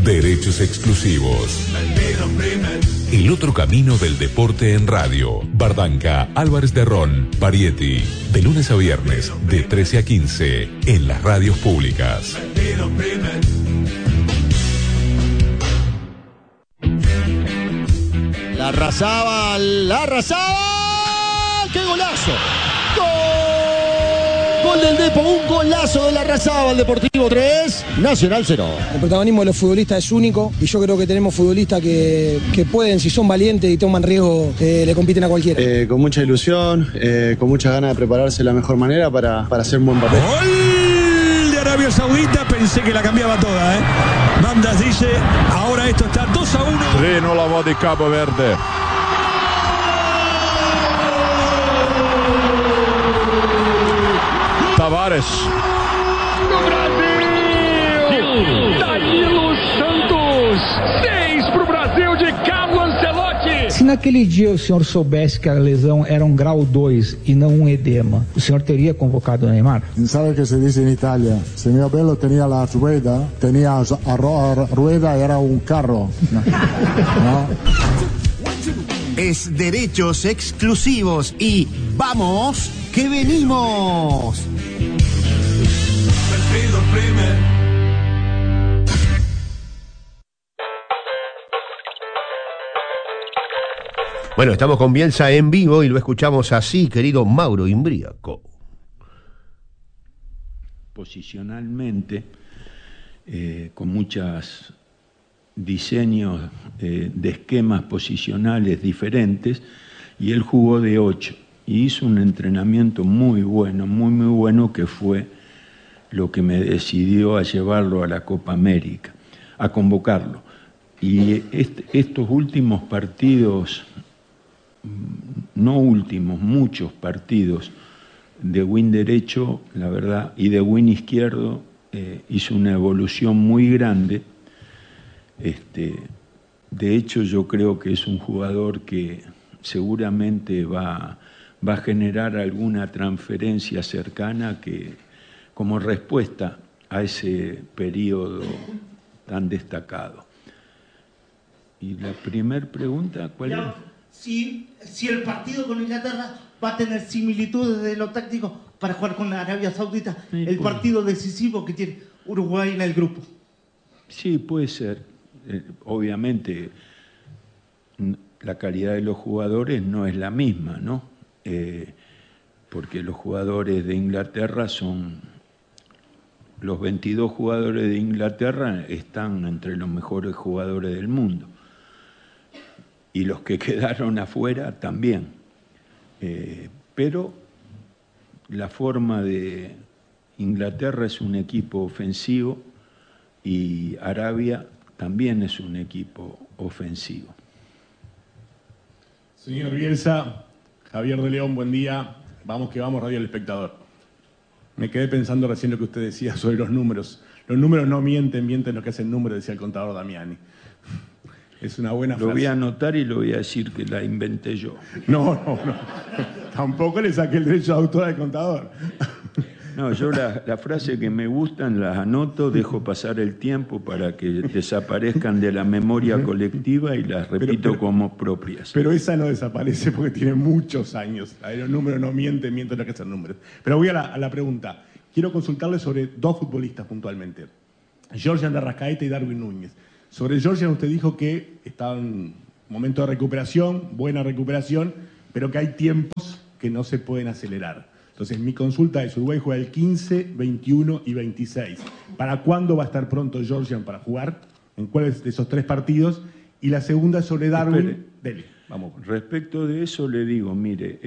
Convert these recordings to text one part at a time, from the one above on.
Derechos exclusivos. El otro camino del deporte en radio. Bardanca, Álvarez de Ron, Parietti. De lunes a viernes, de 13 a 15, en las radios públicas. La arrasaba, ¡qué golazo! Gol del Depo, un golazo de la Arrasaba, el Deportivo 3, Nacional 0. El protagonismo de los futbolistas es único y yo creo que tenemos futbolistas que pueden, si son valientes y toman riesgo, le compiten a cualquiera. Con mucha ilusión, con muchas ganas de prepararse de la mejor manera para hacer un buen papel. Gol de Arabia Saudita, pensé que la cambiaba toda, Mandas dice, ahora esto está 2-1. 3-0 la voz de Cabo Verde. Tavares. No Brasil! Danilo Santos! 6 pro Brasil de Carlo Ancelotti! Se naquele dia o senhor soubesse que a lesão era um grau 2 e não um edema, o senhor teria convocado o Neymar? ¿Sabe qué se dice en Italia? Si mi abuelo tenía la rueda, era un carro. ¿No? Es Derechos Exclusivos y ¡vamos que venimos! Bueno, estamos con Bielsa en vivo y lo escuchamos así, querido Mauro Imbriaco. Posicionalmente, con muchos diseños de esquemas posicionales diferentes, y él jugó de 8 y hizo un entrenamiento muy bueno, muy bueno, que fue lo que me decidió a llevarlo a la Copa América, a convocarlo. Y estos últimos partidos, no últimos, muchos partidos de win derecho, la verdad, y de win izquierdo, hizo una evolución muy grande. De hecho, yo creo que es un jugador que seguramente va a generar alguna transferencia cercana que, como respuesta a ese periodo tan destacado. Y la primera pregunta, ¿cuál es? Si el partido con Inglaterra va a tener similitudes de lo táctico para jugar con la Arabia Saudita, sí, el partido decisivo que tiene Uruguay en el grupo. Sí, puede ser. Obviamente, la calidad de los jugadores no es la misma, ¿no? Porque los jugadores de Inglaterra los 22 jugadores de Inglaterra están entre los mejores jugadores del mundo. Y los que quedaron afuera también. Pero la forma de Inglaterra es un equipo ofensivo y Arabia también es un equipo ofensivo. Señor Bielsa, Javier de León, buen día. Vamos que vamos, Radio El Espectador. Me quedé pensando recién lo que usted decía sobre los números. Los números no mienten, mienten lo que hacen números, decía el contador Damiani. Es una buena frase. Lo voy a anotar y lo voy a decir que la inventé yo. No. Tampoco le saqué el derecho de autor al contador. No, yo las frases que me gustan las anoto, dejo pasar el tiempo para que desaparezcan de la memoria colectiva y las repito como propias. Pero esa no desaparece porque tiene muchos años. Los números no mienten, mienten lo que hacen números. Pero voy a la pregunta. Quiero consultarle sobre dos futbolistas puntualmente. Georgian de Arrascaeta y Darwin Núñez. Sobre Georgian usted dijo que estaba en momento de recuperación, buena recuperación, pero que hay tiempos que no se pueden acelerar. Entonces, mi consulta es, Uruguay juega el 15, 21 y 26. ¿Para cuándo va a estar pronto Georgian para jugar? ¿En cuáles de esos 3 partidos? Y la segunda sobre Darwin. Dele, vamos. Respecto de eso le digo, mire,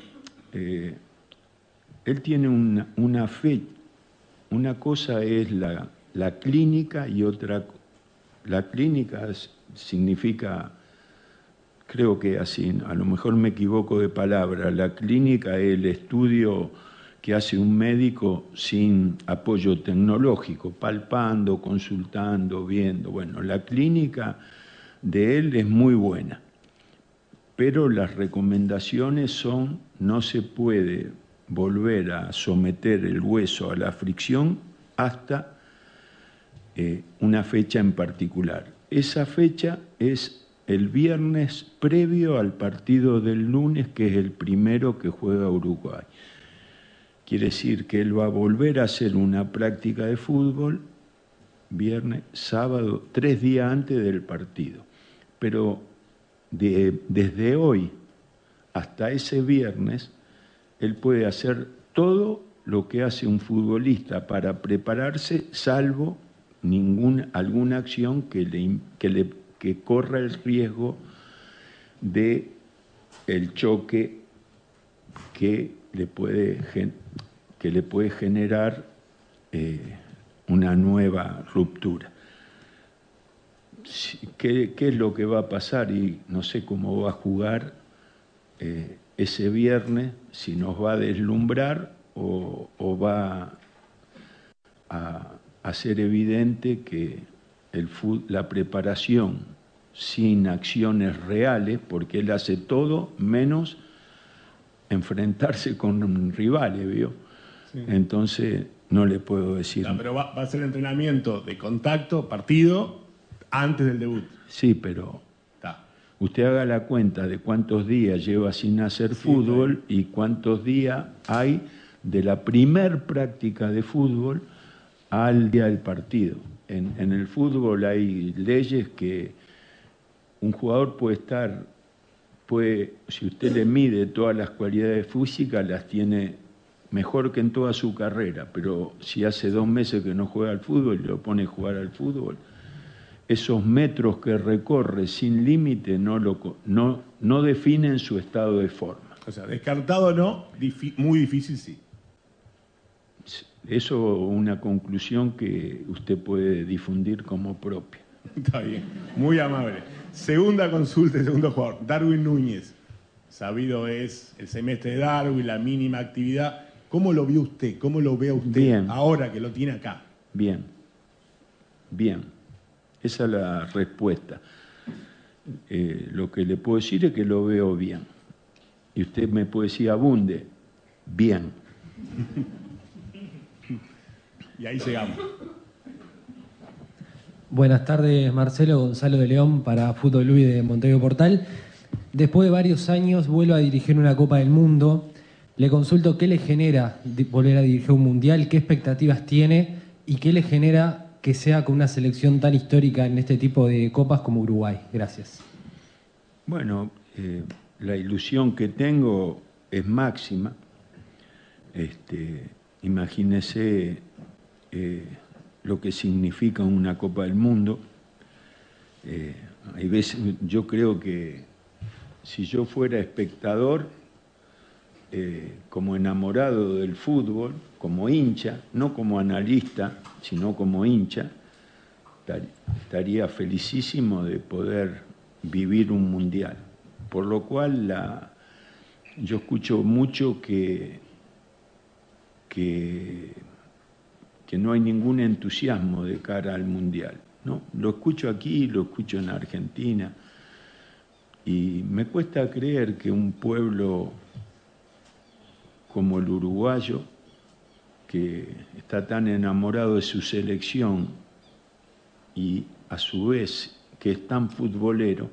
él tiene una fe. Una cosa es la clínica y otra. La clínica significa, creo que así, a lo mejor me equivoco de palabra, la clínica es el estudio que hace un médico sin apoyo tecnológico, palpando, consultando, viendo. Bueno, la clínica de él es muy buena, pero las recomendaciones son: no se puede volver a someter el hueso a la fricción hasta una fecha en particular. Esa fecha es el viernes previo al partido del lunes, que es el primero que juega Uruguay. Quiere decir que él va a volver a hacer una práctica de fútbol viernes, sábado, 3 días antes del partido. Pero desde hoy hasta ese viernes, él puede hacer todo lo que hace un futbolista para prepararse, salvo alguna acción que corra el riesgo de el choque que le puede generar una nueva ruptura. ¿Qué es lo que va a pasar? Y no sé cómo va a jugar ese viernes, si nos va a deslumbrar o va a hacer evidente que la preparación sin acciones reales, porque él hace todo menos enfrentarse con rivales, ¿vio? Sí. Entonces no le puedo decir. No, pero va a ser entrenamiento de contacto, partido, antes del debut. Sí, pero usted haga la cuenta de cuántos días lleva sin hacer fútbol y cuántos días hay de la primer práctica de fútbol al día del partido. En el fútbol hay leyes que un jugador si usted le mide todas las cualidades físicas, las tiene mejor que en toda su carrera, pero si hace 2 meses que no juega al fútbol y lo pone a jugar al fútbol, esos metros que recorre sin límite no definen su estado de forma. O sea, descartado no, muy difícil sí. Eso es una conclusión que usted puede difundir como propia. Está bien, muy amable. Segunda consulta, segundo jugador, Darwin Núñez. Sabido es el semestre de Darwin, la mínima actividad. ¿Cómo lo vio usted? ¿Cómo lo ve usted bien, ahora que lo tiene acá? Bien, bien. Esa es la respuesta. Lo que le puedo decir es que lo veo bien. Y usted me puede decir, abunde. Bien. Y ahí llegamos. Buenas tardes, Marcelo. Gonzalo de León para Fútbol Luis de Montevideo Portal. Después de varios años vuelvo a dirigir una Copa del Mundo. Le consulto qué le genera volver a dirigir un mundial, qué expectativas tiene y qué le genera que sea con una selección tan histórica en este tipo de copas como Uruguay. Gracias. Bueno, la ilusión que tengo es máxima. Imagínese lo que significa una Copa del Mundo. Hay veces, yo creo que si yo fuera espectador, como enamorado del fútbol, como hincha, no como analista, sino como hincha, estaría felicísimo de poder vivir un mundial. Por lo cual yo escucho mucho que no hay ningún entusiasmo de cara al mundial, ¿no? Lo escucho aquí, lo escucho en Argentina, y me cuesta creer que un pueblo como el uruguayo, que está tan enamorado de su selección y a su vez que es tan futbolero,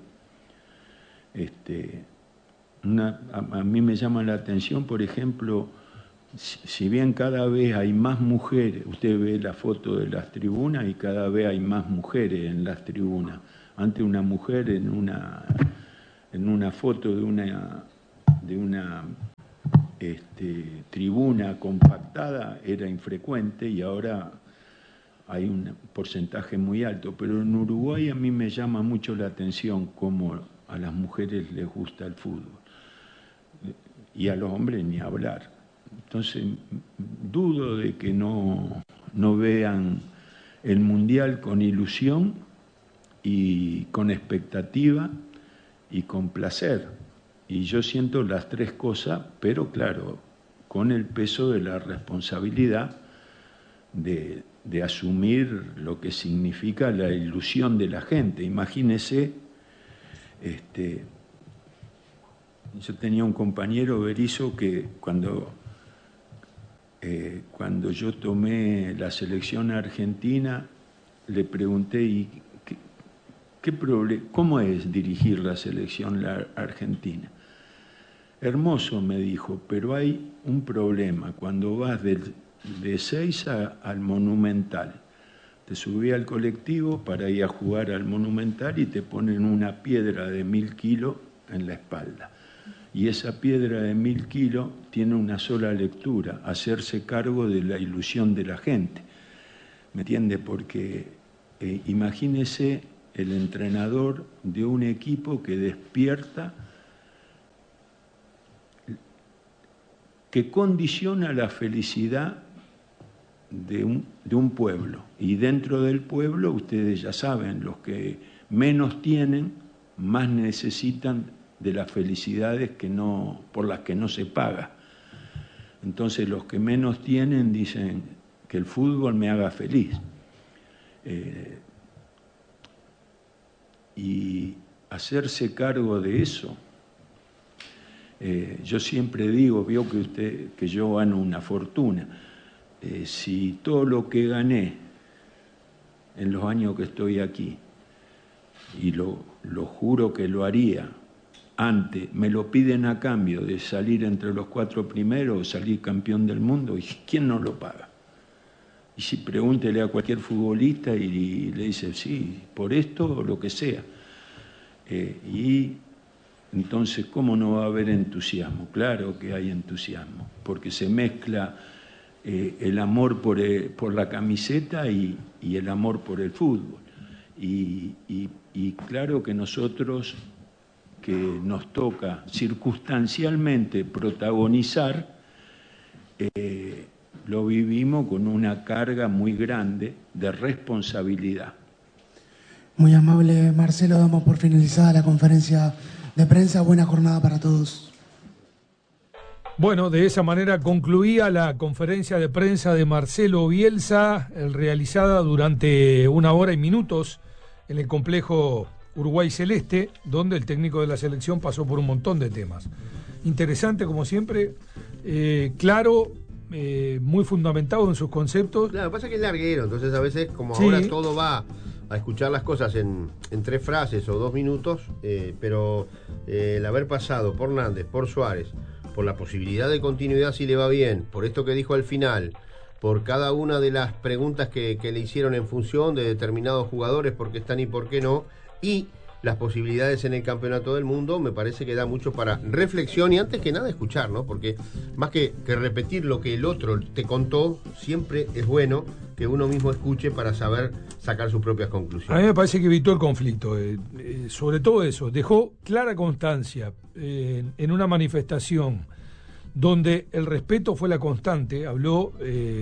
a mí me llama la atención, por ejemplo, si bien cada vez hay más mujeres, usted ve la foto de las tribunas y cada vez hay más mujeres en las tribunas. Antes una mujer en una foto de una tribuna compactada era infrecuente y ahora hay un porcentaje muy alto. Pero en Uruguay a mí me llama mucho la atención cómo a las mujeres les gusta el fútbol y a los hombres ni hablar. Entonces dudo de que no vean el mundial con ilusión y con expectativa y con placer. Y yo siento las 3 cosas, pero claro, con el peso de la responsabilidad de asumir lo que significa la ilusión de la gente. Imagínese, yo tenía un compañero, Berizzo, que cuando yo tomé la selección argentina, le pregunté, ¿y cómo es dirigir la selección argentina? Hermoso, me dijo, pero hay un problema. Cuando vas de Ezeiza al Monumental, te subí al colectivo para ir a jugar al Monumental y te ponen una piedra de 1000 kilos en la espalda. Y esa piedra de 1000 kilos tiene una sola lectura: hacerse cargo de la ilusión de la gente. ¿Me entiende? Porque imagínese el entrenador de un equipo que despierta, que condiciona la felicidad de un pueblo. Y dentro del pueblo, ustedes ya saben, los que menos tienen, más necesitan de las felicidades por las que no se paga. Entonces los que menos tienen dicen que el fútbol me haga feliz. Y hacerse cargo de eso, yo siempre digo, vio que yo gano una fortuna. Si todo lo que gané en los años que estoy aquí, y lo juro que lo haría, antes me lo piden a cambio de salir entre los 4 primeros o salir campeón del mundo, ¿y quién no lo paga? Y si pregúntele a cualquier futbolista y le dice, sí, por esto o lo que sea. Y entonces, ¿cómo no va a haber entusiasmo? Claro que hay entusiasmo, porque se mezcla el amor por la camiseta y el amor por el fútbol. Y claro que nosotros, que nos toca circunstancialmente protagonizar, lo vivimos con una carga muy grande de responsabilidad. Muy amable, Marcelo, damos por finalizada la conferencia de prensa. Buena jornada para todos. Bueno, de esa manera concluía la conferencia de prensa de Marcelo Bielsa, realizada durante 1 hora y minutos en el complejo Uruguay Celeste, donde el técnico de la selección pasó por un montón de temas. Interesante, como siempre, claro, muy fundamentado en sus conceptos. Claro, lo que pasa es que es larguero, entonces a veces, como sí, ahora todo va a escuchar las cosas en 3 frases o 2 minutos, pero el haber pasado por Nández, por Suárez, por la posibilidad de continuidad si le va bien, por esto que dijo al final, por cada una de las preguntas que le hicieron en función de determinados jugadores, por qué están y por qué no, y las posibilidades en el campeonato del mundo, me parece que da mucho para reflexión y antes que nada escuchar, ¿no? Porque más que repetir lo que el otro te contó, siempre es bueno que uno mismo escuche para saber sacar sus propias conclusiones. A mí me parece que evitó el conflicto, sobre todo eso, dejó clara constancia en una manifestación donde el respeto fue la constante, habló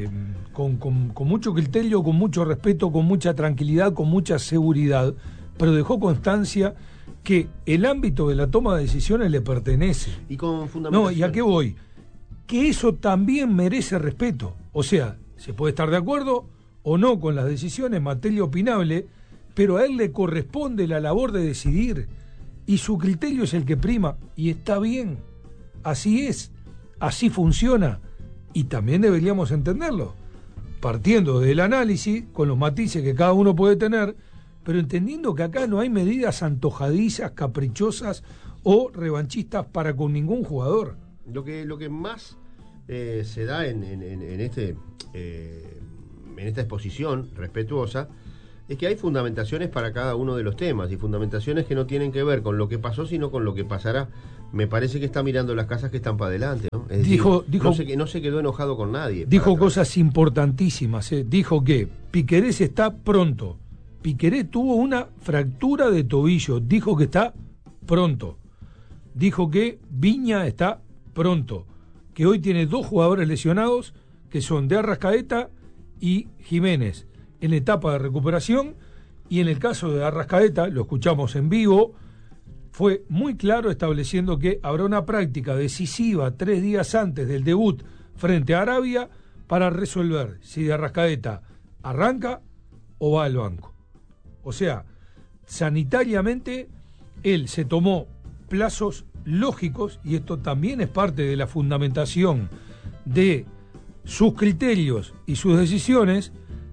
con mucho criterio, con mucho respeto, con mucha tranquilidad, con mucha seguridad, pero dejó constancia que el ámbito de la toma de decisiones le pertenece. Y con fundamentación. No, ¿y a qué voy? Que eso también merece respeto. O sea, se puede estar de acuerdo o no con las decisiones, materia opinable, pero a él le corresponde la labor de decidir y su criterio es el que prima y está bien, así es, así funciona y también deberíamos entenderlo, partiendo del análisis con los matices que cada uno puede tener, pero entendiendo que acá no hay medidas antojadizas, caprichosas o revanchistas para con ningún jugador. Lo que más se da en esta exposición respetuosa es que hay fundamentaciones para cada uno de los temas y fundamentaciones que no tienen que ver con lo que pasó sino con lo que pasará. Me parece que está mirando las casas que están para adelante, ¿no? Es dijo, no se quedó enojado con nadie. Dijo cosas importantísimas, dijo que Piquerés está pronto. Piquerés tuvo una fractura de tobillo, dijo que está pronto. Dijo que Viña está pronto, que hoy tiene 2 jugadores lesionados, que son de Arrascaeta y Jiménez, en etapa de recuperación, y en el caso de Arrascaeta, lo escuchamos en vivo, fue muy claro estableciendo que habrá una práctica decisiva 3 días antes del debut frente a Arabia para resolver si de Arrascaeta arranca o va al banco. O sea, sanitariamente él se tomó plazos lógicos y esto también es parte de la fundamentación de sus criterios y sus decisiones,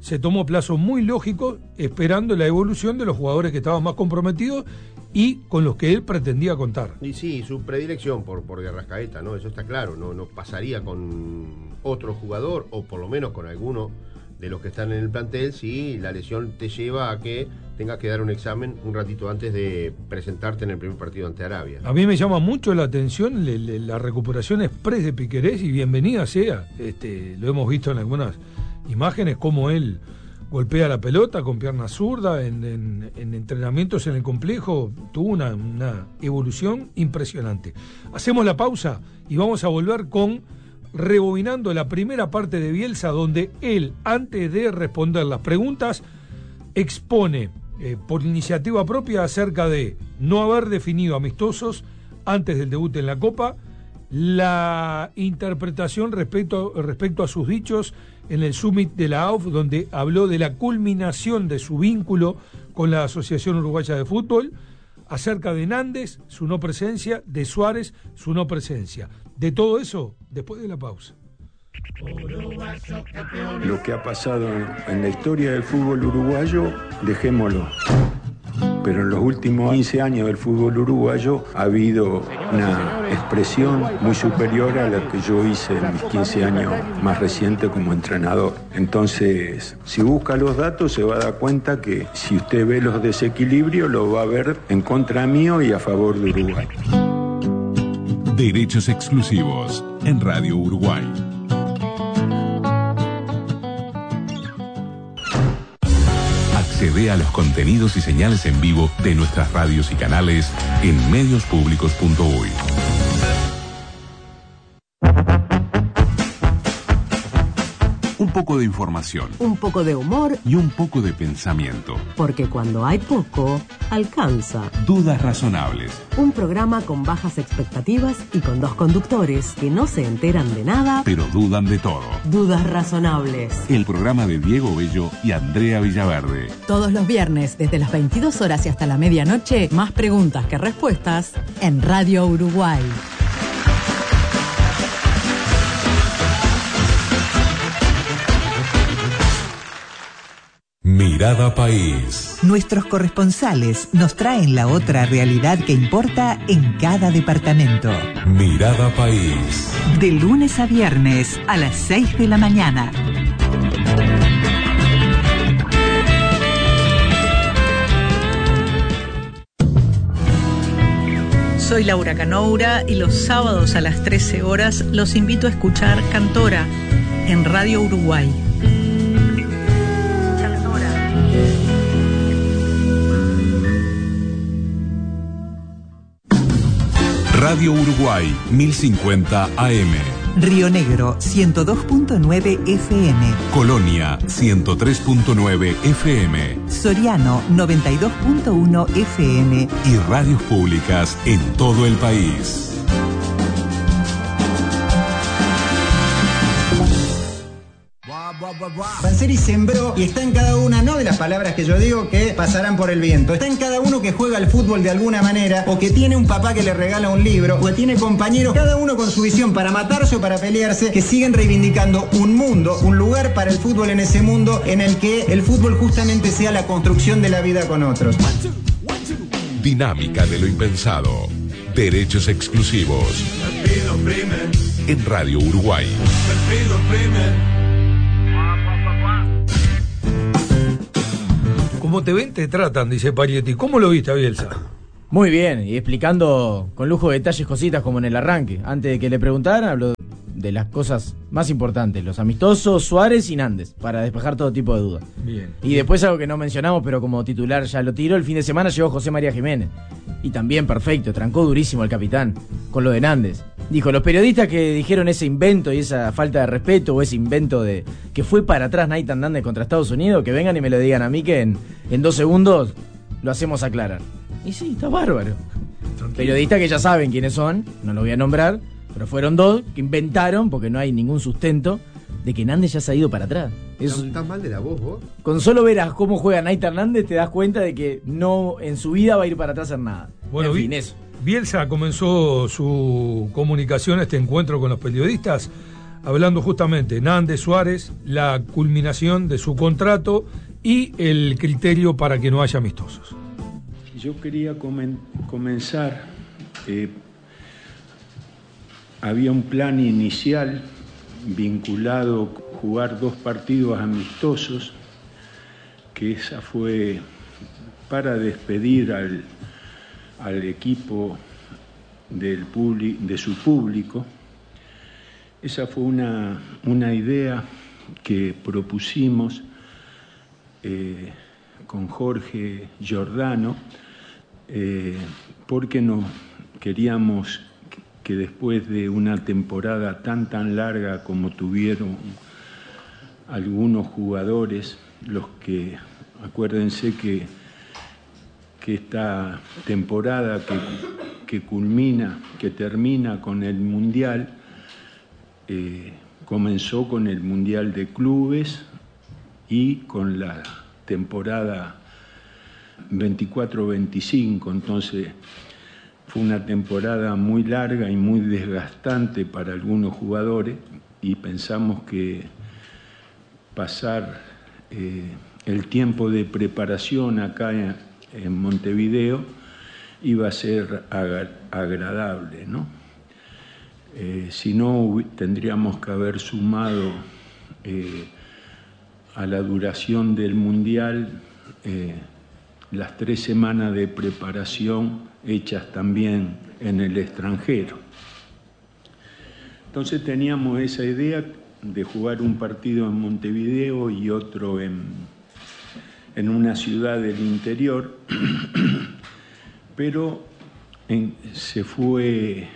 se tomó plazos muy lógicos esperando la evolución de los jugadores que estaban más comprometidos y con los que él pretendía contar. Y sí, su predilección por De Arrascaeta, ¿no? Eso está claro, no pasaría con otro jugador, o por lo menos con alguno de los que están en el plantel, si la lesión te lleva a que tengas que dar un examen un ratito antes de presentarte en el primer partido ante Arabia. A mí me llama mucho la atención la recuperación express de Piquerés, y bienvenida sea. Lo hemos visto en algunas imágenes, cómo él golpea la pelota con pierna zurda en entrenamientos en el complejo. Tuvo una evolución impresionante. Hacemos la pausa y vamos a volver con rebobinando la primera parte de Bielsa, donde él, antes de responder las preguntas, expone por iniciativa propia acerca de no haber definido amistosos antes del debut en la Copa, la interpretación respecto a sus dichos en el Summit de la AUF, donde habló de la culminación de su vínculo con la Asociación Uruguaya de Fútbol, acerca de Nández, su no presencia, de Suárez, su no presencia. De todo eso, después de la pausa. Lo que ha pasado en la historia del fútbol uruguayo, dejémoslo. Pero en los últimos 15 años del fútbol uruguayo ha habido una expresión muy superior a la que yo hice en mis 15 años más recientes como entrenador. Entonces, si busca los datos, se va a dar cuenta que si usted ve los desequilibrios, lo va a ver en contra mío y a favor de Uruguay. Derechos exclusivos en Radio Uruguay. Accede a los contenidos y señales en vivo de nuestras radios y canales en mediospublicos.uy. Un poco de información. Un poco de humor. Y un poco de pensamiento. Porque cuando hay poco, alcanza. Dudas razonables. Un programa con bajas expectativas y con dos conductores que no se enteran de nada, pero dudan de todo. Dudas razonables. El programa de Diego Bello y Andrea Villaverde. Todos los viernes, desde las 22 horas y hasta la medianoche, más preguntas que respuestas en Radio Uruguay. Mirada País. Nuestros corresponsales nos traen la otra realidad que importa en cada departamento. Mirada País. De lunes a viernes a las 6 de la mañana. Soy Laura Canoura y los sábados a las 13 horas los invito a escuchar Cantora en Radio Uruguay. Radio Uruguay, 1050 AM. Río Negro, 102.9 FM. Colonia, 103.9 FM. Soriano, 92.1 FM. Y radios públicas en todo el país. Panseri sembró y está en cada una, no de las palabras que yo digo que pasarán por el viento, está en cada uno que juega al fútbol de alguna manera, o que tiene un papá que le regala un libro, o que tiene compañeros, cada uno con su visión para matarse o para pelearse, que siguen reivindicando un mundo, un lugar para el fútbol en ese mundo en el que el fútbol justamente sea la construcción de la vida con otros. Dinámica de lo impensado. Derechos exclusivos. En Radio Uruguay. Como te ven, te tratan, dice Parietti. ¿Cómo lo viste a Bielsa? Muy bien, y explicando con lujo de detalles cositas como en el arranque. Antes de que le preguntaran, habló de las cosas más importantes, los amistosos, Suárez y Nández, para despejar todo tipo de dudas. Bien. Y después algo que no mencionamos, pero como titular ya lo tiro, el fin de semana llegó José María Jiménez. Y también perfecto, trancó durísimo el capitán con lo de Nández. Dijo, los periodistas que dijeron ese invento y esa falta de respeto o ese invento de que fue para atrás Nathan Nández contra Estados Unidos, que vengan y me lo digan a mí que en 2 segundos lo hacemos aclarar. Y sí, está bárbaro. Tranquilo. Periodistas que ya saben quiénes son, no lo voy a nombrar, pero fueron 2 que inventaron, porque no hay ningún sustento, de que Nández ya se ha ido para atrás. ¿Estás mal de la voz vos? Con solo ver a cómo juega Nathan Nández te das cuenta de que no en su vida va a ir para atrás en nada. Bueno, en fin, eso. Bielsa comenzó su comunicación, este encuentro con los periodistas, hablando justamente Nández, Suárez, la culminación de su contrato y el criterio para que no haya amistosos. Yo quería comenzar, había un plan inicial vinculado a jugar 2 partidos amistosos, que esa fue para despedir al equipo de su público. Esa fue una idea que propusimos con Jorge Giordano, porque no queríamos que después de una temporada tan larga como tuvieron algunos jugadores, los que, acuérdense que esta temporada que termina con el Mundial, comenzó con el Mundial de Clubes y con la temporada 24-25, entonces fue una temporada muy larga y muy desgastante para algunos jugadores, y pensamos que pasar el tiempo de preparación acá en Montevideo iba a ser agradable, ¿no? Si no, tendríamos que haber sumado a la duración del Mundial las 3 semanas de preparación hechas también en el extranjero. Entonces teníamos esa idea de jugar un partido en Montevideo y otro en una ciudad del interior, pero se fue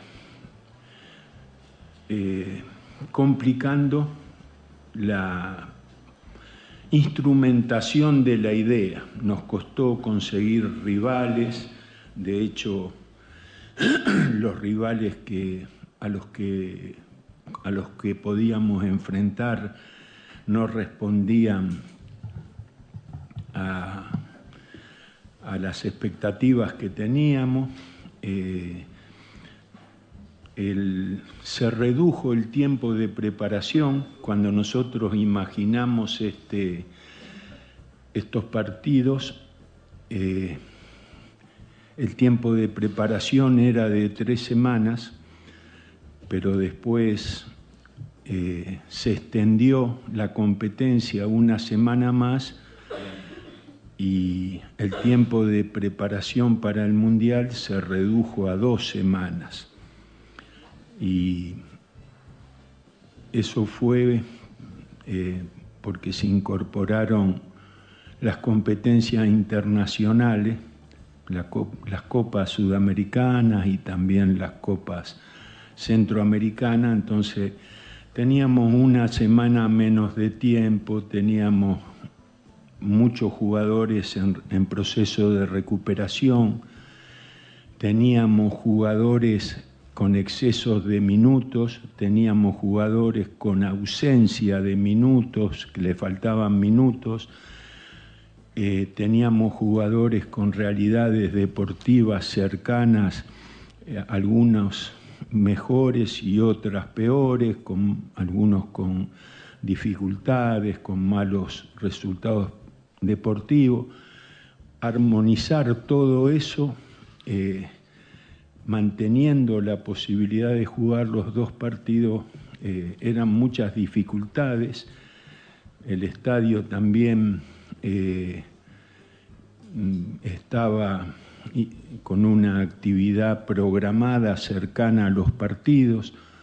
complicando la instrumentación de la idea. Nos costó conseguir rivales, de hecho los rivales a los que podíamos enfrentar no respondían a las expectativas que teníamos. Se redujo el tiempo de preparación. Cuando nosotros imaginamos estos partidos, el tiempo de preparación era de 3 semanas, pero después se extendió la competencia 1 semana más y el tiempo de preparación para el Mundial se redujo a 2 semanas. Y eso fue porque se incorporaron las competencias internacionales, las copas sudamericanas y también las copas centroamericanas. Entonces teníamos 1 semana menos de tiempo, teníamos muchos jugadores en proceso de recuperación, teníamos jugadores con excesos de minutos, teníamos jugadores con ausencia de minutos, que le faltaban minutos, teníamos jugadores con realidades deportivas cercanas, algunos mejores y otras peores, algunos con dificultades, con malos resultados deportivos. Armonizar todo eso, manteniendo la posibilidad de jugar los 2 partidos, eran muchas dificultades. El estadio también estaba con una actividad programada cercana a los partidos,